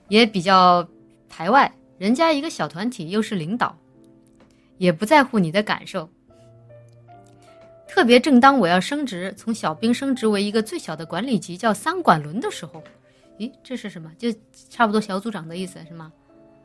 也比较排外，人家一个小团体又是领导，也不在乎你的感受。特别正当我要升职，从小兵升职为一个最小的管理级，叫3管轮的时候，咦，这是什么？就差不多小组长的意思是吗？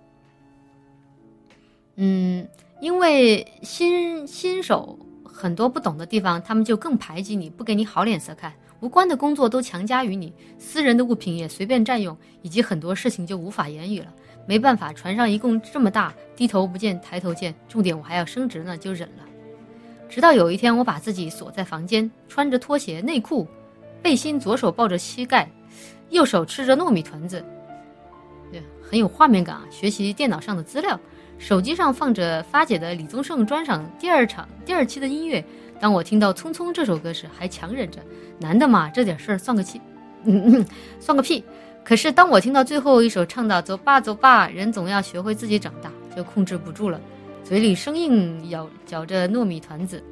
因为新手很多不懂的地方，他们就更排挤你，不给你好脸色看，无关的工作都强加于你，私人的物品也随便占用，以及很多事情就无法言语了。没办法，船上一共这么大，低头不见抬头见，重点我还要升职呢，就忍了。直到有一天，我把自己锁在房间，穿着拖鞋、内裤、背心，左手抱着膝盖，右手吃着糯米团子，对，很有画面感啊！学习电脑上的资料，手机上放着发姐的李宗盛专场第二期的音乐。当我听到《匆匆》这首歌时，还强忍着，男的嘛，这点事儿算个算个屁。可是当我听到最后一首唱到走吧走吧，人总要学会自己长大，就控制不住了，嘴里生硬嚼着糯米团子。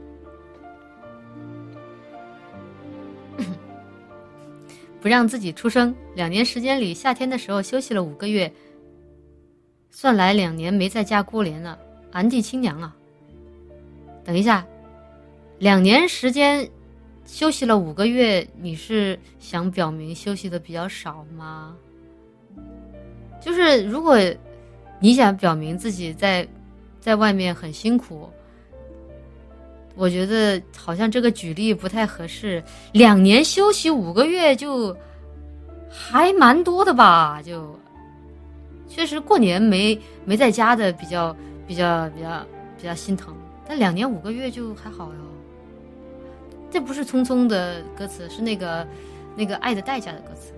不让自己出声。2年时间里，夏天的时候休息了5个月，算来2年没在家过年了，安地亲娘啊！等一下，2年时间休息了5个月，你是想表明休息的比较少吗？就是如果你想表明自己在外面很辛苦，我觉得好像这个举例不太合适。2年休息5个月就还蛮多的吧，就确实过年没在家的比较心疼，但2年5个月就还好哟。这不是匆匆的歌词，是那个爱的代价的歌词。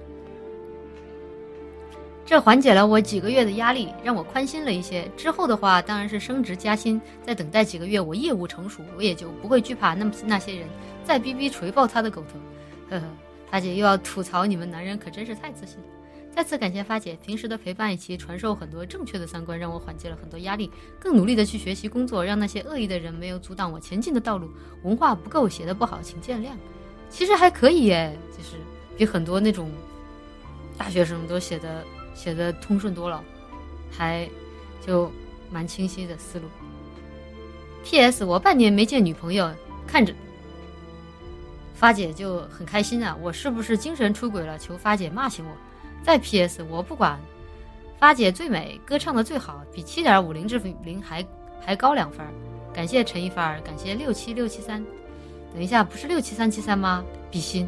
这缓解了我几个月的压力，让我宽心了一些。之后的话当然是升职加薪，再等待几个月我业务成熟，我也就不会惧怕那些人再逼逼锤爆他的狗头。呵呵，发姐又要吐槽你们男人可真是太自信了。再次感谢发姐平时的陪伴以及传授很多正确的三观，让我缓解了很多压力，更努力的去学习工作，让那些恶意的人没有阻挡我前进的道路。文化不够，写的不好请见谅。其实还可以耶，就是比很多那种大学生都写的通顺多了，还就蛮清晰的思路。 PS 我半年没见女朋友，看着发姐就很开心啊，我是不是精神出轨了？求发姐骂醒我。再 PS 我不管，发姐最美，歌唱的最好，比7.50至0还高2分。感谢陈一发，感谢67673。等一下，不是67373吗？比心。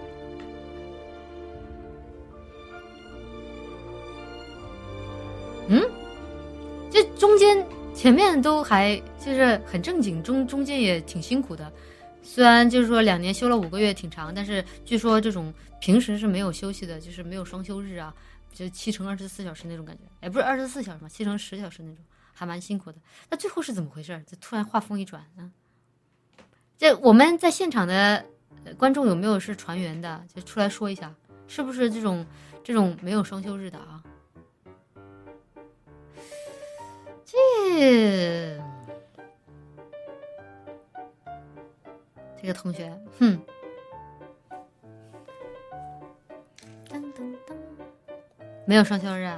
这中间前面都还就是很正经，中间也挺辛苦的。虽然就是说2年休了5个月挺长，但是据说这种平时是没有休息的，就是没有双休日啊，就7×24小时那种感觉，不是24小时嘛，7×10小时那种，还蛮辛苦的。那最后是怎么回事？这突然话锋一转啊！这我们在现场的观众有没有是船员的？就出来说一下，是不是这种没有双休日的啊？这个同学，没有双休日啊？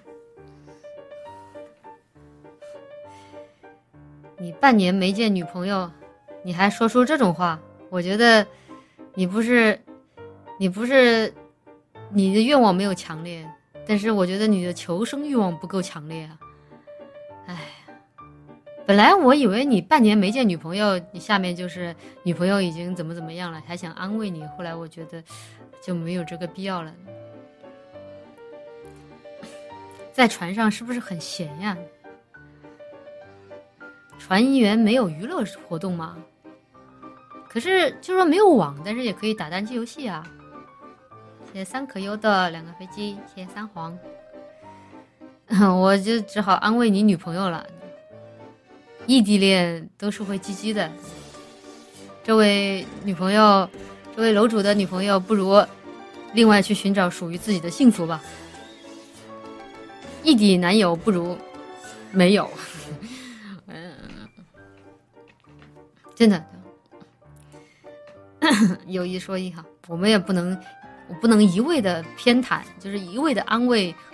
你半年没见女朋友，你还说出这种话，我觉得你不是你的愿望没有强烈，但是我觉得你的求生欲望不够强烈啊。本来我以为你半年没见女朋友，你下面就是女朋友已经怎么样了，还想安慰你，后来我觉得就没有这个必要了。在船上是不是很闲呀？船员没有娱乐活动吗？可是就说没有网，但是也可以打单机游戏啊。谢谢3可优的2个飞机，谢谢3黄。我就只好安慰你女朋友了。异地恋都是会鸡鸡的，这位楼主的女朋友，不如另外去寻找属于自己的幸福吧。异地男友不如没有。真的有一说一哈，我们也不能一味的偏袒，就是一味的安慰